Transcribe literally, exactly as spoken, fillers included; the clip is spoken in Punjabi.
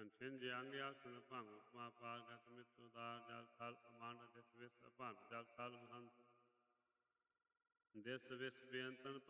ਛਿੰਝ ਅੰਗ ਆਸਨ ਭੰਗ ਉਪਮਾ ਪਾਲ ਗਤ ਮਿਤ ਉਦਾਰ ਜਲ ਥਲ ਅਮਾਨ ਜਿਸ ਵਿਸ ਅਭੰਗ ਜਲ ਥਲ ਮਹੰਤ ਦਿਸ ਵਿਸ ਬੇਅੰਤਨ